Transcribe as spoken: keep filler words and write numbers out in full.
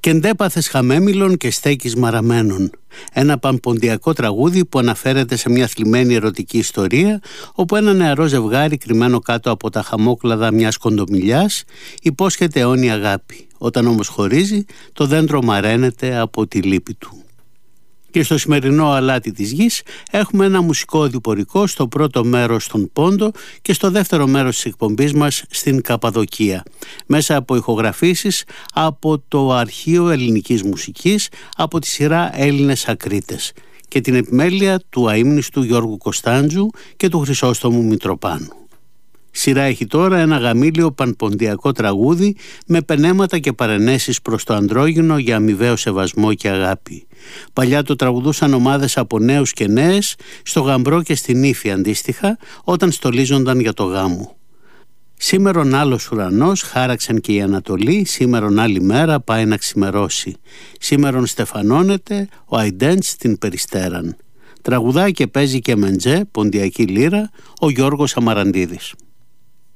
Κεντέπαθες χαμέμηλων και στέκεις μαραμένων. Ένα πανποντιακό τραγούδι που αναφέρεται σε μια θλιμμένη ερωτική ιστορία, όπου ένα νεαρό ζευγάρι κρυμμένο κάτω από τα χαμόκλαδα μιας κοντομηλιάς υπόσχεται αιώνια αγάπη. Όταν όμως χωρίζει, το δέντρο μαραίνεται από τη λύπη του. Και στο σημερινό αλάτι της γης έχουμε ένα μουσικό οδηπορικό στο πρώτο μέρος στον Πόντο και στο δεύτερο μέρος της εκπομπής μας στην Καπαδοκία, μέσα από ηχογραφήσεις από το Αρχείο Ελληνικής Μουσικής, από τη σειρά Έλληνες Ακρίτες και την επιμέλεια του αείμνηστου Γιώργου Κωνσταντζου και του Χρυσόστομου Μητροπάνου. Σειρά έχει τώρα ένα γαμήλιο πανποντιακό τραγούδι με πενέματα και παρενέσεις προς το ανδρόγυνο για αμοιβαίο σεβασμό και αγάπη. Παλιά το τραγουδούσαν ομάδες από νέους και νέες στο Γαμπρό και στην Ήφη αντίστοιχα, όταν στολίζονταν για το γάμο. Σήμερον άλλος ουρανός χάραξαν και η Ανατολή, σήμερον άλλη μέρα πάει να ξημερώσει. Σήμερον στεφανώνεται ο Αϊντέντς την Περιστέραν. Τραγουδάει και παίζει και μεντζέ, ποντιακή λύρα, ο Γιώργος Αμαραντίδης.